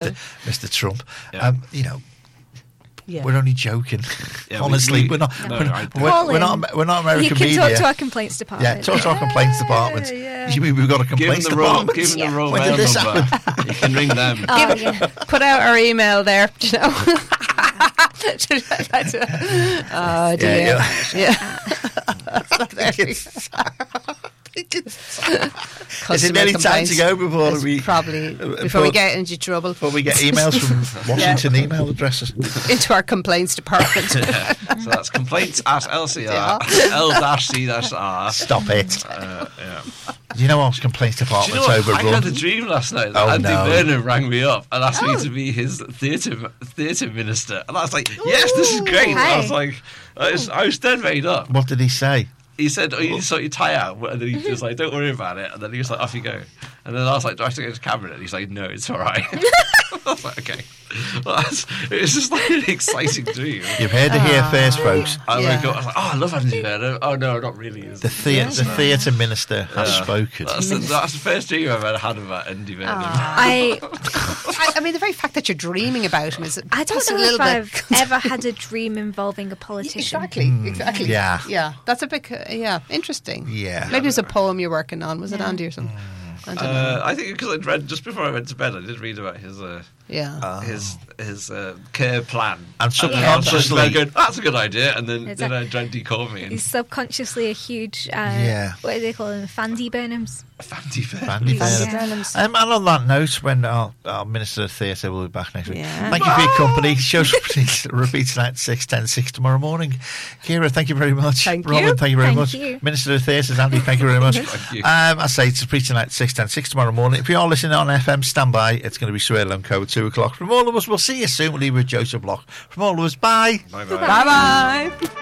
Mr. Trump. Yeah. We're only joking. Yeah, Honestly, we're not. We're not American You can media. talk to our complaints department. Yeah, talk to our complaints department. Yeah. You mean we've got a complaints department? Give them the Royal When Mail did this number. happen? You can ring them. Put out our email there, you know. Oh dear. Yeah. Is it nearly time to go before we get into trouble? Before we get emails from Washington email addresses into our complaints department. So that's complaints at LCR L-C-R. Stop it. Do you know our complaints department's overrun? I had a dream last night that Andy Burnham rang me up and asked me to be his theatre minister, and I was like, yes, this is great. Hi. I was like, I was dead made up. What did he say? He said, you need to sort your tie out. And then he was like, don't worry about it. And then he was like, off you go. And then I was like, do I have to go to cabinet? And he's like, no, it's all right. I was like, okay. Well, it was just like an exciting dream. You've heard it here first, folks. I woke up, I was like, I love Andy Burnham. Oh, no, not really. The theatre minister has spoken. That's the first dream I've ever had about Andy Burnham. I mean, the very fact that you're dreaming about him is... I don't know if I've ever had a dream involving a politician. Exactly. Yeah. That's a bit... interesting. Yeah. Maybe it was a poem you're working on. Was it Andy or something? I don't know. I think because I'd read just before I went to bed, I did read about his care plan, and subconsciously, I going, that's a good idea. And then Andy called me. He's subconsciously a huge, what do they call them, Fandy Burnhams? Fandy Burnhams. And on that note, when our Minister of Theatre will be back next week. Thank you for your company. Show's repeats tonight at 6:10 tomorrow morning. Kira, thank you very much. Robin, thank you very much. Minister of Theatre, Andy, thank you very much. Thank you. I say it's repeats tonight at 6:10 tomorrow morning. If you are listening on FM, stand by. It's going to be Swirl and Co at 2 o'clock. From all of us, we'll see you soon. We'll leave with Joseph Block. From all of us, bye. Bye-bye. Bye-bye.